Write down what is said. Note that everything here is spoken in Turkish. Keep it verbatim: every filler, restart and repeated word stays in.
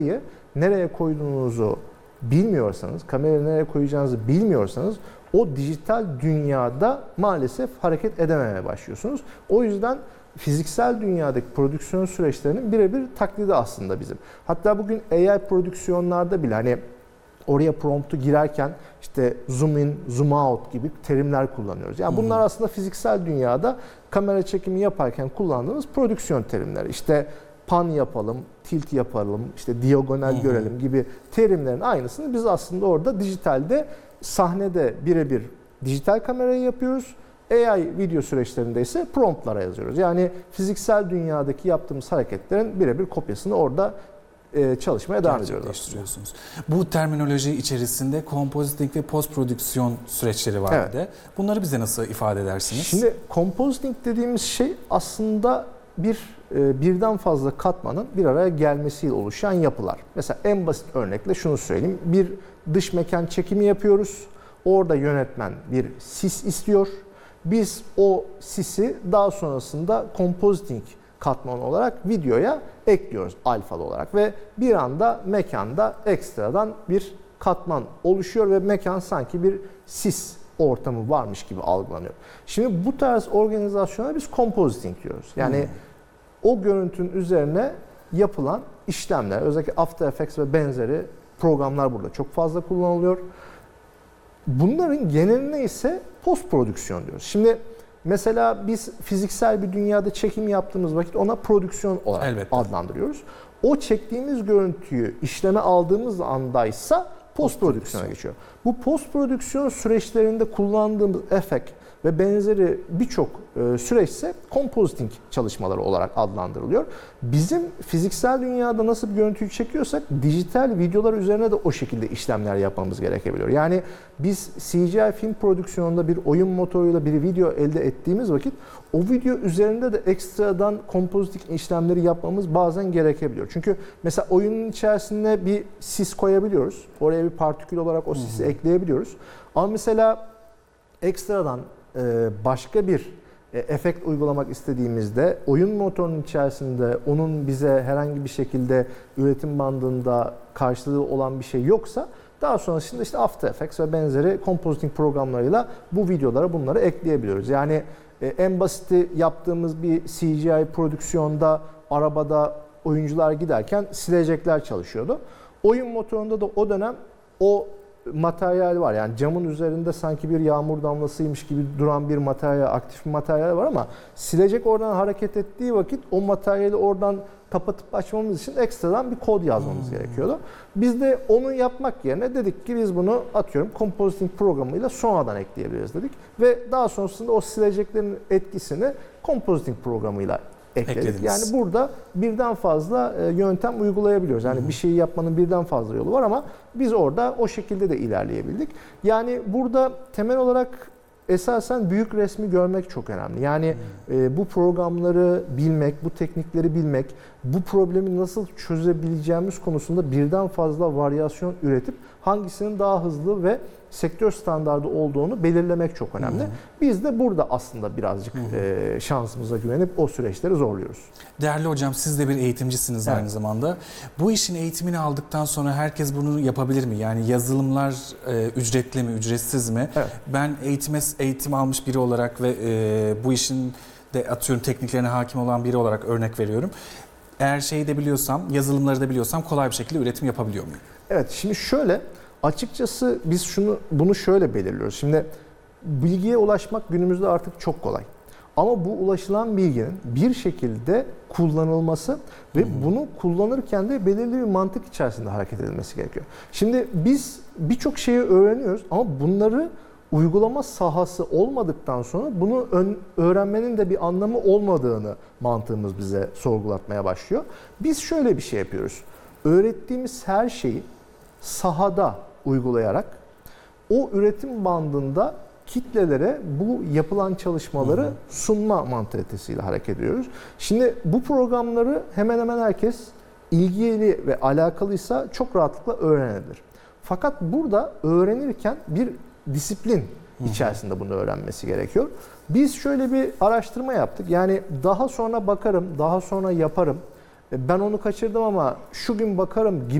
nereye koyduğunuzu bilmiyorsanız, kamerayı nereye koyacağınızı bilmiyorsanız o dijital dünyada maalesef hareket edememeye başlıyorsunuz. O yüzden fiziksel dünyadaki prodüksiyon süreçlerinin birebir taklidi aslında bizim. Hatta bugün A I prodüksiyonlarda bile hani oraya promptu girerken işte zoom in, zoom out gibi terimler kullanıyoruz. Yani bunlar aslında fiziksel dünyada kamera çekimi yaparken kullandığımız prodüksiyon terimleri. İşte pan yapalım, tilt yapalım, işte diagonal Hı-hı. görelim gibi terimlerin aynısını biz aslında orada dijitalde, sahnede birebir dijital kamerayı yapıyoruz. A I video süreçlerinde ise promptlara yazıyoruz. Yani fiziksel dünyadaki yaptığımız hareketlerin birebir kopyasını orada e, çalışmaya devam ediyoruz. Bu terminoloji içerisinde compositing ve post prodüksiyon süreçleri var evet. de. Bunları bize nasıl ifade edersiniz? Şimdi compositing dediğimiz şey aslında bir e, birden fazla katmanın bir araya gelmesiyle oluşan yapılar. Mesela en basit örnekle şunu söyleyeyim. Bir dış mekan çekimi yapıyoruz. Orada yönetmen bir sis istiyor. Biz o sisi daha sonrasında compositing katmanı olarak videoya ekliyoruz alfalı olarak ve bir anda mekanda ekstradan bir katman oluşuyor ve mekan sanki bir sis ortamı varmış gibi algılanıyor. Şimdi bu tarz organizasyona biz compositing diyoruz. Yani hmm. o görüntünün üzerine yapılan işlemler, özellikle After Effects ve benzeri programlar burada çok fazla kullanılıyor. Bunların geneline ise post prodüksiyon diyoruz. Şimdi mesela biz fiziksel bir dünyada çekim yaptığımız vakit ona prodüksiyon olarak Elbette. adlandırıyoruz. O çektiğimiz görüntüyü işleme aldığımız andaysa post prodüksiyona geçiyor. Bu post prodüksiyon süreçlerinde kullandığımız efekt ve benzeri birçok e, süreçse compositing çalışmaları olarak adlandırılıyor. Bizim fiziksel dünyada nasıl bir görüntüyü çekiyorsak dijital videolar üzerine de o şekilde işlemler yapmamız gerekebiliyor. Yani biz C G I film prodüksiyonunda bir oyun motoruyla bir video elde ettiğimiz vakit o video üzerinde de ekstradan compositing işlemleri yapmamız bazen gerekebiliyor. Çünkü mesela oyunun içerisine bir sis koyabiliyoruz. Oraya bir partikül olarak o sisi Hı-hı. ekleyebiliyoruz. Ama mesela ekstradan başka bir efekt uygulamak istediğimizde oyun motorunun içerisinde onun bize herhangi bir şekilde üretim bandında karşılığı olan bir şey yoksa daha sonrasında işte After Effects ve benzeri compositing programlarıyla bu videolara bunları ekleyebiliyoruz. Yani en basiti yaptığımız bir C G I prodüksiyonda arabada oyuncular giderken silecekler çalışıyordu. Oyun motorunda da o dönem o materyal var. Yani camın üzerinde sanki bir yağmur damlasıymış gibi duran bir materyal, aktif bir materyal var ama silecek oradan hareket ettiği vakit o materyali oradan kapatıp açmamız için ekstradan bir kod yazmamız hmm. gerekiyordu. Biz de onu yapmak yerine dedik ki biz bunu atıyorum compositing programıyla sonradan ekleyebiliriz dedik. Ve daha sonrasında o sileceklerin etkisini compositing programıyla ekledik. Eklediniz. Yani burada birden fazla yöntem uygulayabiliyoruz. Yani hmm. bir şeyi yapmanın birden fazla yolu var ama biz orada o şekilde de ilerleyebildik. Yani burada temel olarak esasen büyük resmi görmek çok önemli. Yani hmm. e, bu programları bilmek, bu teknikleri bilmek, bu problemi nasıl çözebileceğimiz konusunda birden fazla varyasyon üretip hangisinin daha hızlı ve sektör standardı olduğunu belirlemek çok önemli. Hı hı. Biz de burada aslında birazcık hı hı. E, şansımıza güvenip o süreçleri zorluyoruz. Değerli hocam, siz de bir eğitimcisiniz evet. aynı zamanda. Bu işin eğitimini aldıktan sonra herkes bunu yapabilir mi? Yani yazılımlar e, ücretli mi, ücretsiz mi? Evet. Ben eğitime eğitim almış biri olarak ve e, bu işin de atıyorum tekniklerine hakim olan biri olarak örnek veriyorum. Eğer şeyi de biliyorsam, yazılımları da biliyorsam kolay bir şekilde üretim yapabiliyor muyum? Evet, şimdi şöyle, açıkçası biz şunu bunu şöyle belirliyoruz. Şimdi bilgiye ulaşmak günümüzde artık çok kolay. Ama bu ulaşılan bilginin bir şekilde kullanılması ve bunu kullanırken de belirli bir mantık içerisinde hareket edilmesi gerekiyor. Şimdi biz birçok şeyi öğreniyoruz ama bunları uygulama sahası olmadıktan sonra bunu öğrenmenin de bir anlamı olmadığını mantığımız bize sorgulatmaya başlıyor. Biz şöyle bir şey yapıyoruz. Öğrettiğimiz her şeyi sahada uygulayarak o üretim bandında kitlelere bu yapılan çalışmaları hı hı. sunma mantalitesiyle hareket ediyoruz. Şimdi bu programları hemen hemen herkes ilgili ve alakalıysa çok rahatlıkla öğrenebilir. Fakat burada öğrenirken bir disiplin hı hı. içerisinde bunu öğrenmesi gerekiyor. Biz şöyle bir araştırma yaptık. Yani daha sonra bakarım, daha sonra yaparım ben onu kaçırdım ama şu gün bakarım gibi